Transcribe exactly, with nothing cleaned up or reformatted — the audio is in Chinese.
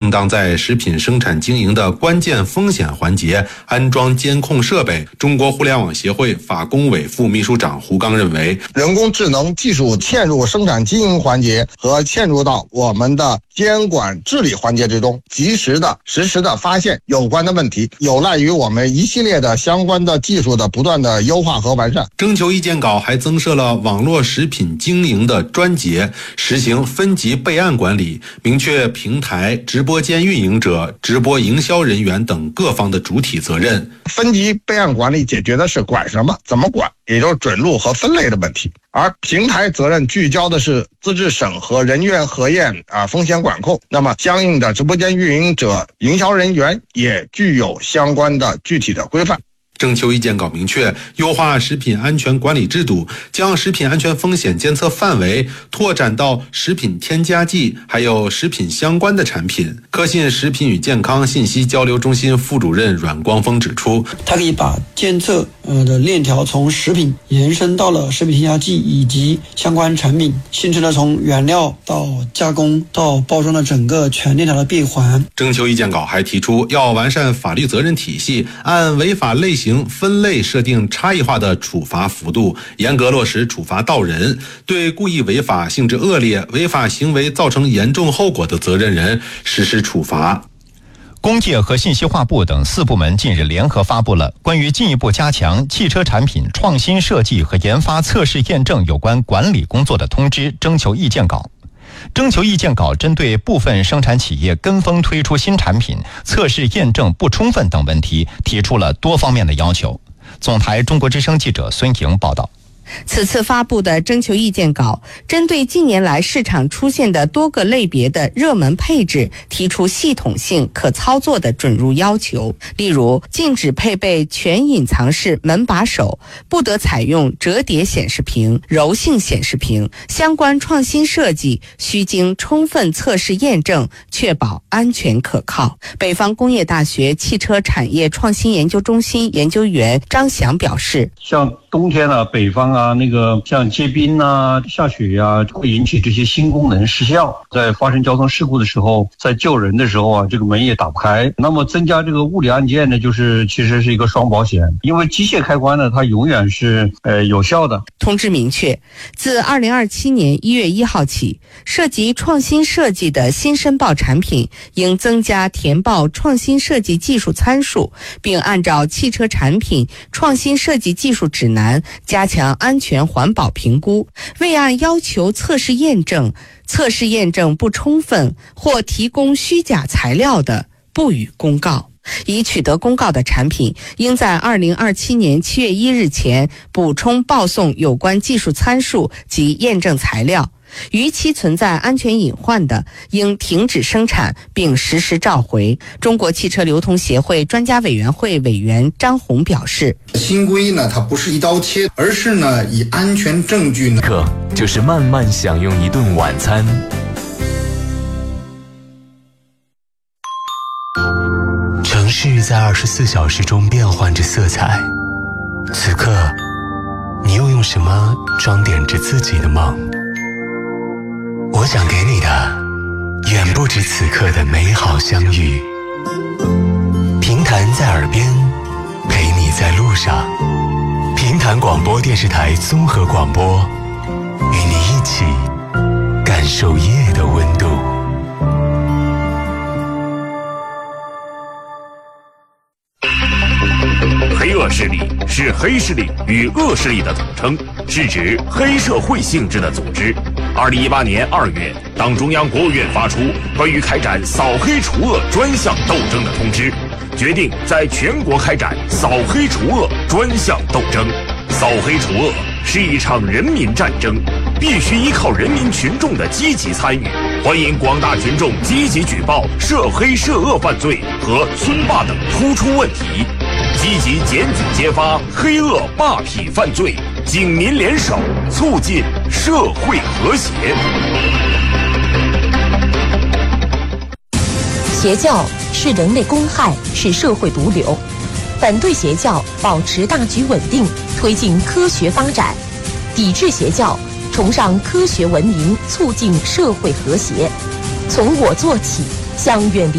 应当在食品生产经营的关键风险环节安装监控设备。中国互联网协会法工委副秘书长胡刚认为， 人工智能技术嵌入生产经营环节和嵌入到我们的监管治理环节之中，及时的、实时的发现有关的问题，有赖于我们一系列的相关的技术的不断的优化和完善。 征求意见稿还增设了网络食品经营的专节，实行分级备案管理，明确平台、直播间运营者、直播营销人员等各方的主体责任。 分级备案管理解决的是管什么、怎么管，也就是准入和分类的问题，而平台责任聚焦的是资质审核、人员核验啊、风险管控。那么相应的直播间运营者、营销人员也具有相关的具体的规范。 征求意见稿明确，优化食品安全管理制度，将食品安全风险监测范围拓展到食品添加剂还有食品相关的产品。科信食品与健康信息交流中心副主任阮光峰指出， 它可以把监测呃的链条从食品延伸到了食品添加剂以及相关产品，形成了从原料到加工到包装的整个全链条的闭环。 征求意见稿还提出，要完善法律责任体系，按违法类型分类设定差异化的处罚幅度，严格落实处罚到人，对故意违法、性质恶劣、违法行为造成严重后果的责任人实施处罚。 工业和信息化部等四部门近日联合发布了关于进一步加强汽车产品创新设计和研发测试验证有关管理工作的通知征求意见稿。征求意见稿针对部分生产企业跟风推出新产品、测试验证不充分等问题，提出了多方面的要求。总台中国之声记者孙莹报道。 此次发布的征求意见稿针对近年来市场出现的多个类别的热门配置提出系统性可操作的准入要求，例如禁止配备全隐藏式门把手，不得采用折叠显示屏、柔性显示屏，相关创新设计需经充分测试验证，确保安全可靠。北方工业大学汽车产业创新研究中心研究员张翔表示， 像冬天呢、啊，北方啊，那个像结冰啊、下雪呀、啊，会引起这些新功能失效。在发生交通事故的时候，在救人的时候啊，这个门也打不开。那么增加这个物理按键呢，就是其实是一个双保险，因为机械开关呢，它永远是呃有效的。 通知明确，自二零二七年一月一号起，涉及创新设计的新申报产品应增加填报创新设计技术参数，并按照汽车产品创新设计技术指南加强安全环保评估，未按要求测试验证、测试验证不充分或提供虚假材料的，不予公告。已取得公告的产品，应在二零二七年七月一日前补充报送有关技术参数及验证材料。逾期存在安全隐患的，应停止生产并实时召回。中国汽车流通协会专家委员会委员张红表示， 新规呢，它不是一刀切，而是呢以安全证据呢， 可就是慢慢享用一顿晚餐。城市在二十四小时中变换着色彩，此刻你又用什么装点着自己的梦？我想给你的远不止此刻的美好相遇。平潭在耳边，陪你在路上。平潭广播电视台综合广播，与你一起感受夜的温度。 黑恶势力是黑势力与恶势力的统称，是指黑社会性质的组织。二零一八年二月，当中央国务院发出关于开展扫黑除恶专项斗争的通知，决定在全国开展扫黑除恶专项斗争。扫黑除恶是一场人民战争，必须依靠人民群众的积极参与。欢迎广大群众积极举报涉黑涉恶犯罪和村霸等突出问题，积极检举揭发黑恶霸痞犯罪，警民联手，促进社会和谐。 邪教是人类公害，是社会毒瘤。反对邪教，保持大局稳定，推进科学发展；抵制邪教，崇尚科学文明，促进社会和谐。从我做起，向远离